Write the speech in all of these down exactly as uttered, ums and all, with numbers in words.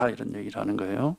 이런 얘기를 하는 거예요.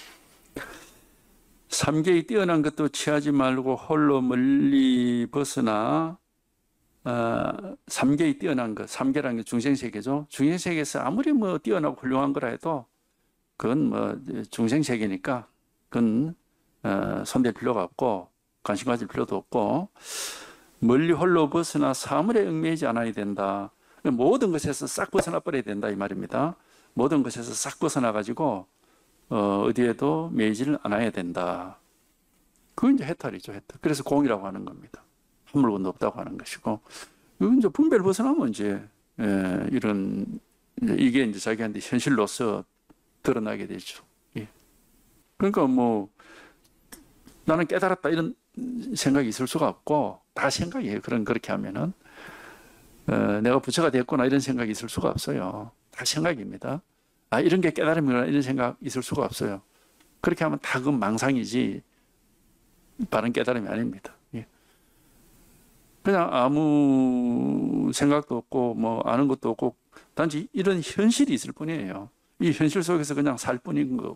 삼계의 뛰어난 것도 취하지 말고 홀로 멀리 벗어나 어, 삼계의 뛰어난 것, 삼계라는 게 중생세계죠. 중생세계에서 아무리 뭐 뛰어나고 훌륭한 거라 해도 그건 뭐 중생세계니까 그건 어, 손댈 필요가 없고 관심 가질 필요도 없고 멀리 홀로 벗어나 사물에 얽매이지 않아야 된다. 모든 것에서 싹 벗어나 버려야 된다 이 말입니다. 모든 것에서 싹 벗어나 가지고 어, 어디에도 매이지를 않아야 된다. 그건 이제 해탈이죠, 해탈. 그래서 공이라고 하는 겁니다. 한 물건도 없다고 하는 것이고, 이건 이제 분별을 벗어나면 이제, 예, 이런, 이제 이게 이제 자기한테 현실로서 드러나게 되죠. 예. 그러니까 뭐, 나는 깨달았다 이런 생각이 있을 수가 없고, 다 생각이에요. 그런, 그렇게 하면은. 어, 내가 부처가 됐구나 이런 생각이 있을 수가 없어요. 다 생각입니다. 아, 이런 게 깨달음이구나 이런 생각 있을 수가 없어요. 그렇게 하면 다 그건 망상이지 바른 깨달음이 아닙니다. 예. 그냥 아무 생각도 없고 뭐 아는 것도 없고 단지 이런 현실이 있을 뿐이에요. 이 현실 속에서 그냥 살 뿐인 거고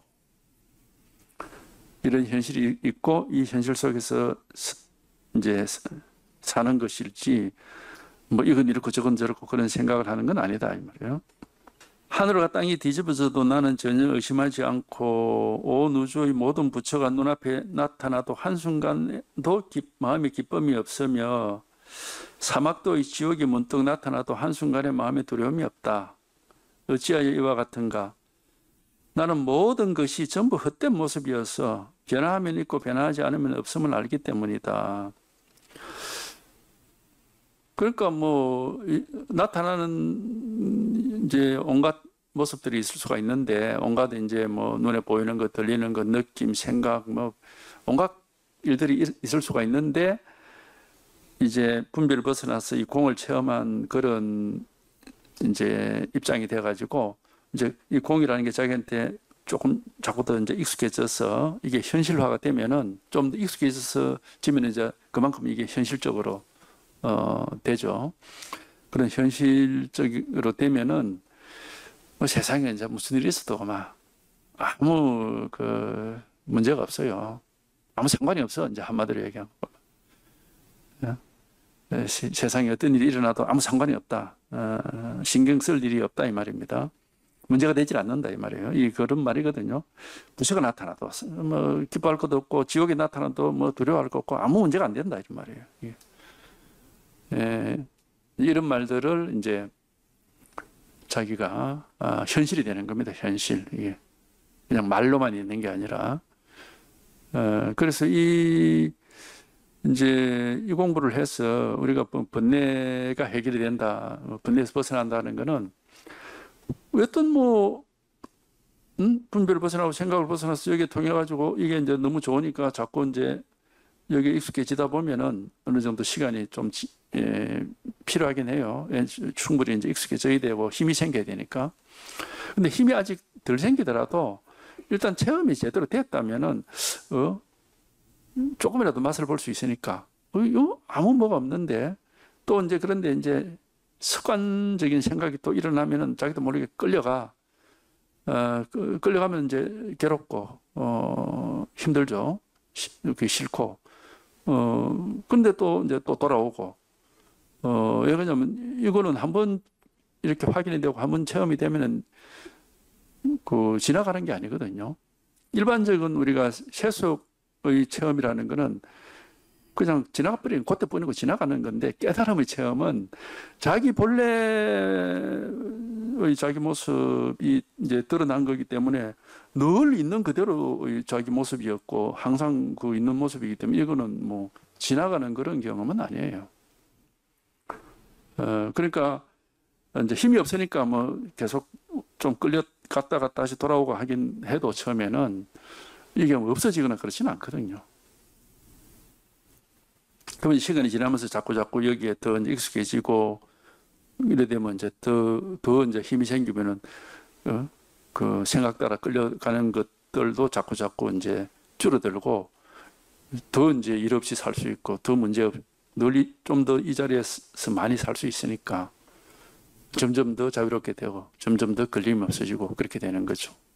이런 현실이 있고 이 현실 속에서 이제 사는 것일지 뭐 이건 이렇고 저건 저렇고 그런 생각을 하는 건 아니다 이 말이에요. 하늘과 땅이 뒤집어져도 나는 전혀 의심하지 않고 온 우주의 모든 부처가 눈앞에 나타나도 한순간도 기, 마음에 기쁨이 없으며 사막도의 지옥이 문득 나타나도 한순간에 마음에 두려움이 없다. 어찌하여 이와 같은가? 나는 모든 것이 전부 헛된 모습이어서 변화하면 있고 변화하지 않으면 없음을 알기 때문이다. 그러니까 뭐 나타나는 이제 온갖 모습들이 있을 수가 있는데 온갖 이제 뭐 눈에 보이는 것, 들리는 것, 느낌, 생각 뭐 온갖 일들이 있을 수가 있는데 이제 분별을 벗어나서 이 공을 체험한 그런 이제 입장이 돼 가지고 이제 이 공이라는 게 자기한테 조금 자꾸 더 이제 익숙해져서 이게 현실화가 되면은 좀 더 익숙해져서 지면 이제 그만큼 이게 현실적으로 어, 되죠. 그런 현실적으로 되면은 뭐 세상에 이제 무슨 일이 있어도 막 아무 그 문제가 없어요. 아무 상관이 없어. 이제 한마디로 얘기하면. 예? 세상에 어떤 일이 일어나도 아무 상관이 없다. 어, 신경 쓸 일이 없다 이 말입니다. 문제가 되질 않는다 이 말이에요. 이 그런 말이거든요. 부처가 나타나도 뭐 기뻐할 것도 없고 지옥에 나타나도 뭐 두려워할 것 없고 아무 문제가 안 된다 이런 말이에요. 예. 예, 이런 말들을 이제 자기가 아, 현실이 되는 겁니다. 현실. 이게 그냥 말로만 있는 게 아니라. 어, 그래서 이 이제 이 공부를 해서 우리가 번뇌가 해결이 된다, 번뇌에서 벗어난다는 것은 어떤 뭐 음? 분별을 벗어나고 생각을 벗어나서 여기에 통해가지고 이게 이제 너무 좋으니까 자꾸 이제 여기에 익숙해지다 보면은 어느 정도 시간이 좀 예, 필요하긴 해요. 예, 충분히 이제 익숙해져야 되고 힘이 생겨야 되니까. 근데 힘이 아직 덜 생기더라도 일단 체험이 제대로 됐다면은 어, 조금이라도 맛을 볼 수 있으니까 어, 이거 아무 뭐가 없는데 또 이제 그런데 이제 습관적인 생각이 또 일어나면은 자기도 모르게 끌려가. 어, 끌려가면 이제 괴롭고 어, 힘들죠. 이렇게 싫고. 어, 근데 또 이제 또 돌아오고. 어, 왜 그러냐면 이거는 한번 이렇게 확인이 되고 한번 체험이 되면은 그 지나가는 게 아니거든요. 일반적인 우리가 세속의 체험이라는 거는 그냥 지나가버리는 그때 뿐이고 지나가는 건데 깨달음의 체험은 자기 본래의 자기 모습이 이제 드러난 거기 때문에 늘 있는 그대로의 자기 모습이었고 항상 그 있는 모습이기 때문에 이거는 뭐 지나가는 그런 경험은 아니에요. 어, 그러니까 이제 힘이 없으니까 뭐 계속 좀 끌려갔다가 다시 돌아오고 하긴 해도 처음에는 이게 뭐 없어지거나 그렇지는 않거든요. 그러면 시간이 지나면서 자꾸 자꾸 여기에 더 익숙해지고 이래 되면 이제 더, 더 이제 힘이 생기면은 어? 그 생각 따라 끌려가는 것들도 자꾸 자꾸 이제 줄어들고 더 이제 일 없이 살 수 있고 더 문제 없, 늘 좀 더 이 자리에서 많이 살 수 있으니까 점점 더 자유롭게 되고 점점 더 걸림이 없어지고 그렇게 되는 거죠.